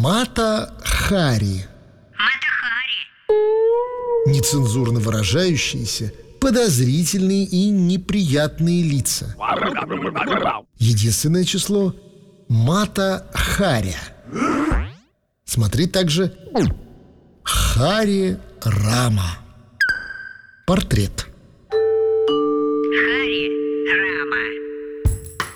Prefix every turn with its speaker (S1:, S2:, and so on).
S1: Мата-Хари. Нецензурно выражающиеся, подозрительные и неприятные лица. Единственное число — Мата-Харя. Смотри также Хари Рама. Портрет.